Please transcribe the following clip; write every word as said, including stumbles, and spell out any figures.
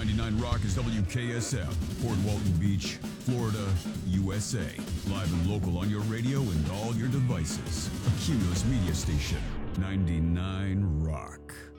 ninety-nine Rock is W K S F, Port Walton Beach, Florida, U S A. Live and local on your radio and all your devices. A Cumulus media station, ninety-nine Rock.